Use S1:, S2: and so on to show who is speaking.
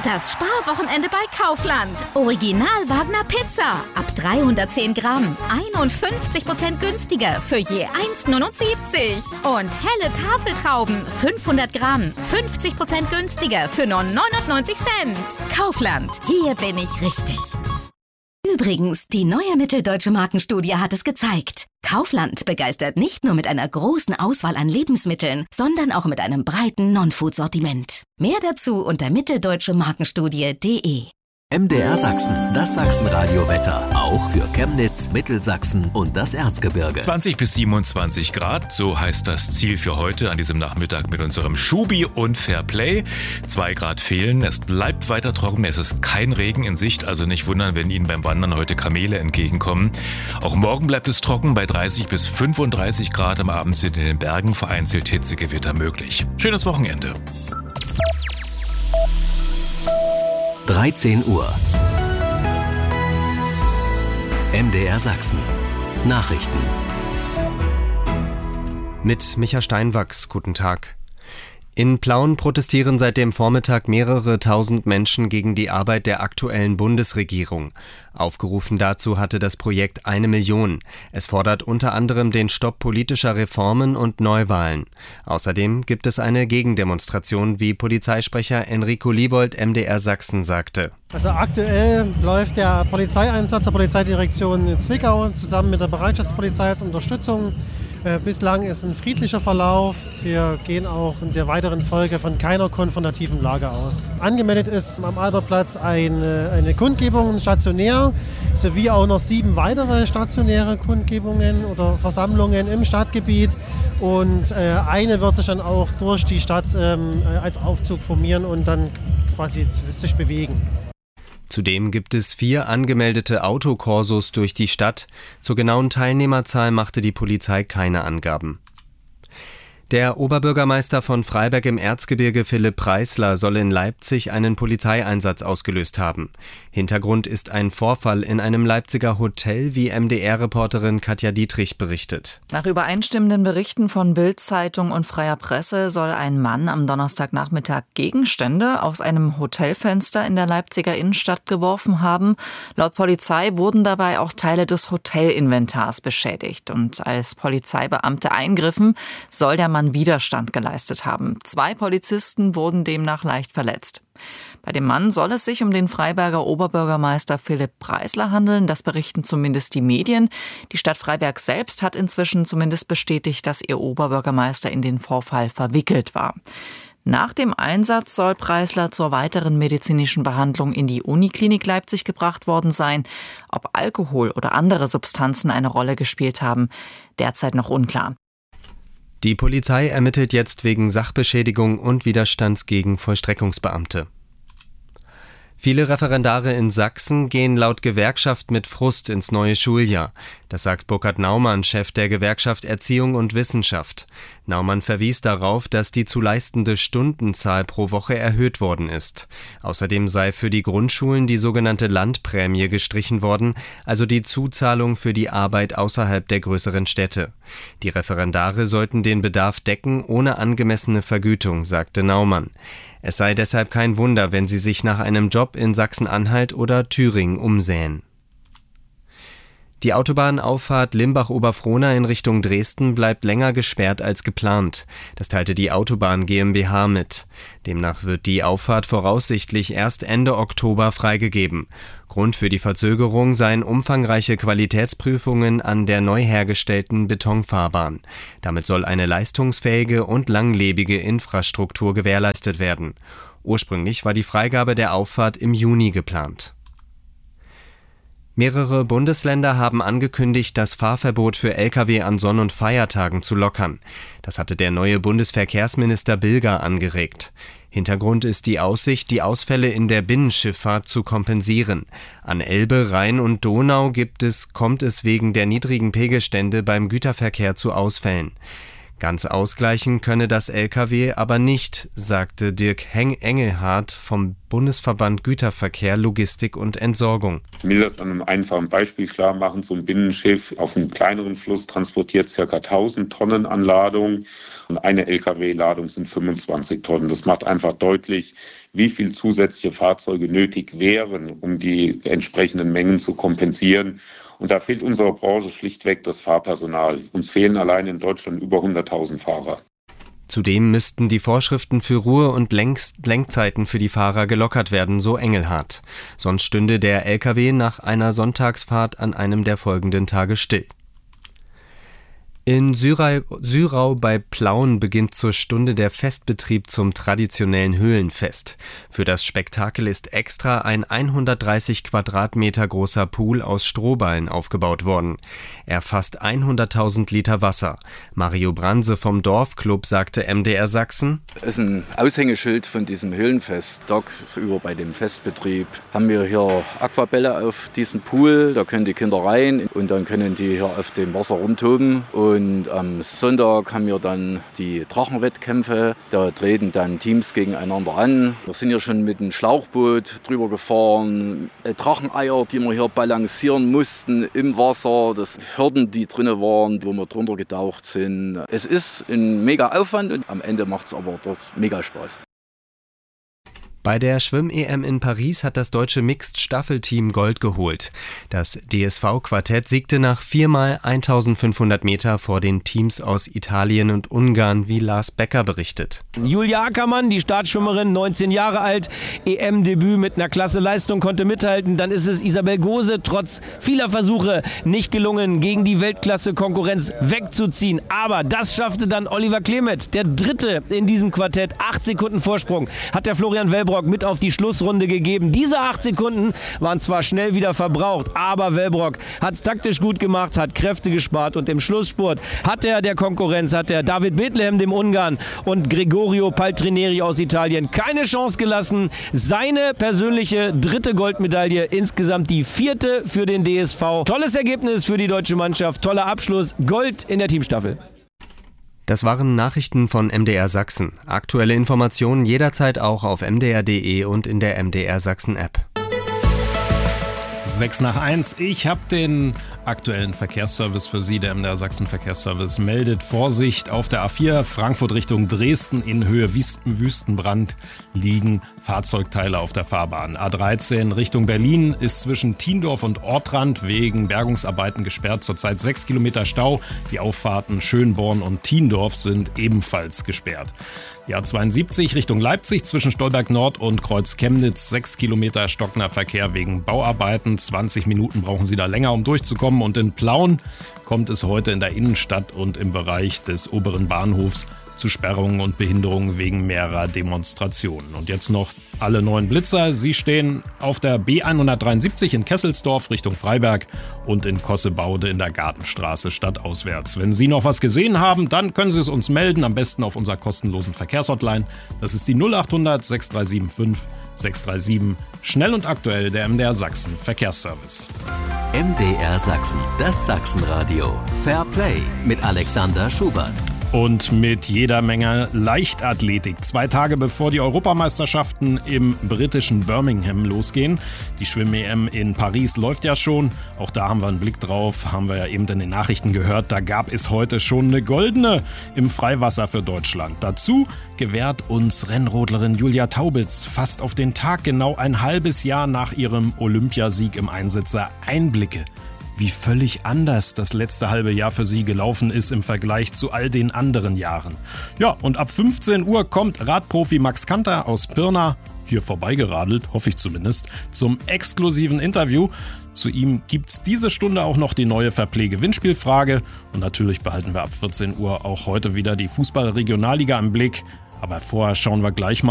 S1: Das Sparwochenende bei Kaufland. Original Wagner Pizza. Ab 310 Gramm. 51% günstiger für je 1,79. Und helle Tafeltrauben. 500 Gramm. 50% günstiger für nur 99 Cent. Kaufland. Hier bin ich richtig. Übrigens, die neue Mitteldeutsche Markenstudie hat es gezeigt. Kaufland begeistert nicht nur mit einer großen Auswahl an Lebensmitteln, sondern auch mit einem breiten Non-Food-Sortiment. Mehr dazu unter mitteldeutschemarkenstudie.de.
S2: MDR Sachsen, das Sachsenradio-Wetter. Auch für Chemnitz, Mittelsachsen und das Erzgebirge.
S3: 20 bis 27 Grad, so heißt das Ziel für heute an diesem Nachmittag mit unserem Schubi und Fairplay. 2 Grad fehlen, es bleibt weiter trocken, es ist kein Regen in Sicht, also nicht wundern, wenn Ihnen beim Wandern heute Kamele entgegenkommen. Auch morgen bleibt es trocken bei 30 bis 35 Grad, am Abend sind in den Bergen vereinzelt Hitzegewitter möglich. Schönes Wochenende.
S2: 13 Uhr. MDR Sachsen. Nachrichten.
S4: Mit Micha Steinwachs, guten Tag. In Plauen protestieren seit dem Vormittag mehrere tausend Menschen gegen die Arbeit der aktuellen Bundesregierung. Aufgerufen dazu hatte das Projekt 1 Million. Es fordert unter anderem den Stopp politischer Reformen und Neuwahlen. Außerdem gibt es eine Gegendemonstration, wie Polizeisprecher Enrico Liebold MDR Sachsen sagte.
S5: Also aktuell läuft der Polizeieinsatz der Polizeidirektion in Zwickau zusammen mit der Bereitschaftspolizei als Unterstützung. Bislang ist ein friedlicher Verlauf. Wir gehen auch in der weiteren Folge von keiner konfrontativen Lage aus. Angemeldet ist am Albertplatz eine Kundgebung stationär, sowie auch noch 7 weitere stationäre Kundgebungen oder Versammlungen im Stadtgebiet. Und eine wird sich dann auch durch die Stadt als Aufzug formieren und dann quasi sich bewegen.
S4: Zudem gibt es 4 angemeldete Autokorsos durch die Stadt. Zur genauen Teilnehmerzahl machte die Polizei keine Angaben. Der Oberbürgermeister von Freiberg im Erzgebirge, Philipp Preisler, soll in Leipzig einen Polizeieinsatz ausgelöst haben. Hintergrund ist ein Vorfall in einem Leipziger Hotel, wie MDR-Reporterin Katja Dietrich berichtet.
S6: Nach übereinstimmenden Berichten von Bild-Zeitung und Freier Presse soll ein Mann am Donnerstagnachmittag Gegenstände aus einem Hotelfenster in der Leipziger Innenstadt geworfen haben. Laut Polizei wurden dabei auch Teile des Hotelinventars beschädigt. Und als Polizeibeamte eingriffen, soll der Mann Widerstand geleistet haben. 2 Polizisten wurden demnach leicht verletzt. Bei dem Mann soll es sich um den Freiberger Oberbürgermeister Philipp Preisler handeln. Das berichten zumindest die Medien. Die Stadt Freiberg selbst hat inzwischen zumindest bestätigt, dass ihr Oberbürgermeister in den Vorfall verwickelt war. Nach dem Einsatz soll Preisler zur weiteren medizinischen Behandlung in die Uniklinik Leipzig gebracht worden sein. Ob Alkohol oder andere Substanzen eine Rolle gespielt haben, derzeit noch unklar.
S4: Die Polizei ermittelt jetzt wegen Sachbeschädigung und Widerstands gegen Vollstreckungsbeamte. Viele Referendare in Sachsen gehen laut Gewerkschaft mit Frust ins neue Schuljahr. Das sagt Burkhard Naumann, Chef der Gewerkschaft Erziehung und Wissenschaft. Naumann verwies darauf, dass die zu leistende Stundenzahl pro Woche erhöht worden ist. Außerdem sei für die Grundschulen die sogenannte Landprämie gestrichen worden, also die Zuzahlung für die Arbeit außerhalb der größeren Städte. Die Referendare sollten den Bedarf decken ohne angemessene Vergütung, sagte Naumann. Es sei deshalb kein Wunder, wenn sie sich nach einem Job in Sachsen-Anhalt oder Thüringen umsähen. Die Autobahnauffahrt Limbach-Oberfrohna in Richtung Dresden bleibt länger gesperrt als geplant. Das teilte die Autobahn GmbH mit. Demnach wird die Auffahrt voraussichtlich erst Ende Oktober freigegeben. Grund für die Verzögerung seien umfangreiche Qualitätsprüfungen an der neu hergestellten Betonfahrbahn. Damit soll eine leistungsfähige und langlebige Infrastruktur gewährleistet werden. Ursprünglich war die Freigabe der Auffahrt im Juni geplant. Mehrere Bundesländer haben angekündigt, das Fahrverbot für Lkw an Sonn- und Feiertagen zu lockern. Das hatte der neue Bundesverkehrsminister Bilger angeregt. Hintergrund ist die Aussicht, die Ausfälle in der Binnenschifffahrt zu kompensieren. An Elbe, Rhein und Donau kommt es wegen der niedrigen Pegelstände beim Güterverkehr zu Ausfällen. Ganz ausgleichen könne das Lkw aber nicht, sagte Dirk Engelhardt vom Bundesverband Güterverkehr, Logistik und Entsorgung.
S7: Ich will das an einem einfachen Beispiel klar machen. So ein Binnenschiff auf einem kleineren Fluss transportiert ca. 1000 Tonnen an Ladung und eine Lkw-Ladung sind 25 Tonnen. Das macht einfach deutlich, wie viel zusätzliche Fahrzeuge nötig wären, um die entsprechenden Mengen zu kompensieren. Und da fehlt unserer Branche schlichtweg das Fahrpersonal. Uns fehlen allein in Deutschland über 100.000 Fahrer.
S4: Zudem müssten die Vorschriften für Ruhe- und Lenkzeiten für die Fahrer gelockert werden, so Engelhardt. Sonst stünde der LKW nach einer Sonntagsfahrt an einem der folgenden Tage still. In Syrau bei Plauen beginnt zur Stunde der Festbetrieb zum traditionellen Höhlenfest. Für das Spektakel ist extra ein 130 Quadratmeter großer Pool aus Strohballen aufgebaut worden. Er fasst 100.000 Liter Wasser. Mario Branse vom Dorfclub sagte MDR Sachsen:
S8: Es ist ein Aushängeschild von diesem Höhlenfest. Tagsüber bei dem Festbetrieb haben wir hier Aquabälle auf diesem Pool. Da können die Kinder rein und dann können die hier auf dem Wasser rumtoben. Und am Sonntag haben wir dann die Drachenwettkämpfe. Da treten dann Teams gegeneinander an. Wir sind ja schon mit einem Schlauchboot drüber gefahren. Dracheneier, die wir hier balancieren mussten im Wasser. Das Hürden, die drin waren, wo wir drunter getaucht sind. Es ist ein mega Aufwand und am Ende macht es aber dort mega Spaß.
S4: Bei der Schwimm-EM in Paris hat das deutsche Mixed-Staffelteam Gold geholt. Das DSV-Quartett siegte nach 4x 1500 Meter vor den Teams aus Italien und Ungarn, wie Lars Becker berichtet.
S9: Julia Ackermann, die Startschwimmerin, 19 Jahre alt, EM-Debüt mit einer klasse Leistung, konnte mithalten. Dann ist es Isabel Gose, trotz vieler Versuche nicht gelungen, gegen die Weltklasse-Konkurrenz wegzuziehen. Aber das schaffte dann Oliver Klemet, der Dritte in diesem Quartett. 8 Sekunden Vorsprung hat der Florian Wellbrock mit auf die Schlussrunde gegeben. Diese 8 Sekunden waren zwar schnell wieder verbraucht, aber Wellbrock hat es taktisch gut gemacht, hat Kräfte gespart und im Schlussspurt hat er der Konkurrenz, hat er David Bethlehem, dem Ungarn, und Gregorio Paltrineri aus Italien keine Chance gelassen. Seine persönliche 3. Goldmedaille, insgesamt die 4. für den DSV. Tolles Ergebnis für die deutsche Mannschaft, toller Abschluss, Gold in der Teamstaffel.
S4: Das waren Nachrichten von MDR Sachsen. Aktuelle Informationen jederzeit auch auf mdr.de und in der MDR Sachsen App.
S10: 6:06. Ich habe den aktuellen Verkehrsservice für Sie. Der MDR Sachsen Verkehrsservice meldet Vorsicht auf der A4 Frankfurt Richtung Dresden in Höhe Wüstenbrand liegen Fahrzeugteile auf der Fahrbahn. A13 Richtung Berlin ist zwischen Tiendorf und Ortrand wegen Bergungsarbeiten gesperrt. Zurzeit 6 Kilometer Stau. Die Auffahrten Schönborn und Tiendorf sind ebenfalls gesperrt. Die A72 Richtung Leipzig zwischen Stolberg Nord und Kreuz Chemnitz 6 Kilometer stockender Verkehr wegen Bauarbeiten. 20 Minuten brauchen Sie da länger, um durchzukommen. Und in Plauen kommt es heute in der Innenstadt und im Bereich des oberen Bahnhofs zu Sperrungen und Behinderungen wegen mehrerer Demonstrationen. Und jetzt noch alle neuen Blitzer. Sie stehen auf der B173 in Kesselsdorf Richtung Freiberg und in Kossebaude in der Gartenstraße stadtauswärts. Wenn Sie noch was gesehen haben, dann können Sie es uns melden, am besten auf unserer kostenlosen Verkehrshotline. Das ist die 0800 6375 637. Schnell und aktuell, der MDR Sachsen Verkehrsservice.
S2: MDR Sachsen, das Sachsenradio. Fair Play mit Alexander Schubert.
S10: Und mit jeder Menge Leichtathletik. 2 Tage bevor die Europameisterschaften im britischen Birmingham losgehen. Die Schwimm-EM in Paris läuft ja schon. Auch da haben wir einen Blick drauf, haben wir ja eben in den Nachrichten gehört. Da gab es heute schon eine goldene im Freiwasser für Deutschland. Dazu gewährt uns Rennrodlerin Julia Taubitz fast auf den Tag genau ein halbes Jahr nach ihrem Olympiasieg im Einsitzer Einblicke, wie völlig anders das letzte halbe Jahr für sie gelaufen ist im Vergleich zu all den anderen Jahren. Ja, und ab 15 Uhr kommt Radprofi Max Kanter aus Pirna, hier vorbeigeradelt, hoffe ich zumindest, zum exklusiven Interview. Zu ihm gibt's diese Stunde auch noch die neue Fairplay-Gewinnspielfrage. Und natürlich behalten wir ab 14 Uhr auch heute wieder die Fußball-Regionalliga im Blick. Aber vorher schauen wir gleich mal